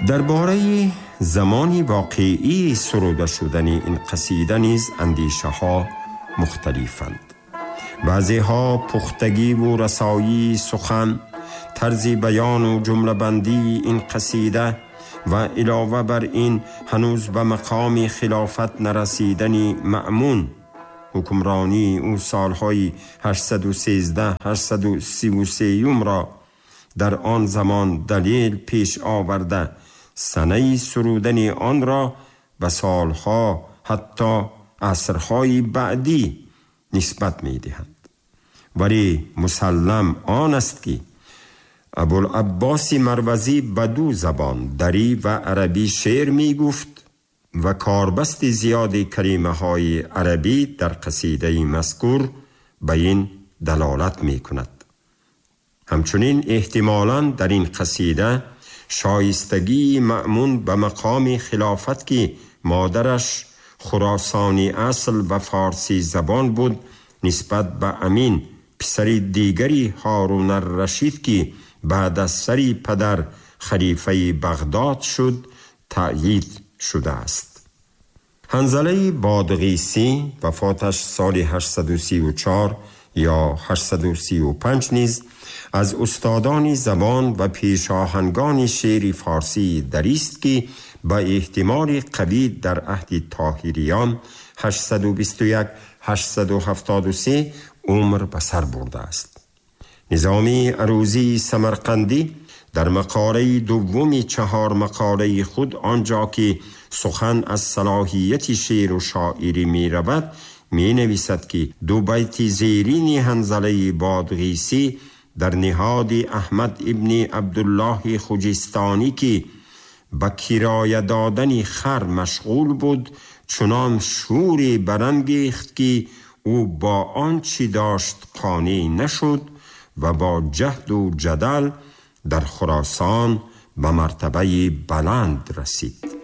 درباره زمانی واقعی سروده شدن این قصیده نیز اندیشه ها مختلفند. بعضی ها پختگی و رسایی سخن، طرز بیان و جمله بندی این قصیده و علاوه بر این هنوز به مقام خلافت نرسیدنی مأمون، حکمرانی او سالهای 813-833 را در آن زمان دلیل پیش آورده، سنه سرودن آن را به سالها حتی عصرهای بعدی نسبت می دهند. ولی مسلم آن است که ابوالعباس مروزی به دو زبان، دری و عربی شعر می گفت و کاربست زیاد کلمه های عربی در قصیده مذکور به این دلالت می کند. همچنین احتمالاً در این قصیده شایستگی مأمون به مقام خلافت که مادرش خراسانی اصل و فارسی زبان بود نسبت به امین پسر دیگری هارون الرشید که بعد از سری پدر خلیفه بغداد شد تأیید شده است. حنظله بادغیسی وفاتش سال 834 یا 835 نیز از استادان زبان و پیشاهنگان شعر فارسی دریست که با احتمال قوی در عهد طاهریان 821-873 عمر به سر برده است. نظامی عروضی سمرقندی در مقاله دوم 4 مقاله خود آنجا که سخن از صلاحیت شعر و شاعری می رود می نویسد که 2 بیت زیرین حنظله بادغیسی در نهاد احمد ابن عبدالله خجستانی که به کرایه دادن خر مشغول بود چنان شوری برانگیخت که او با آنچه داشت قانع نشد و با جهد و جدل در خراسان به مرتبه بلند رسید.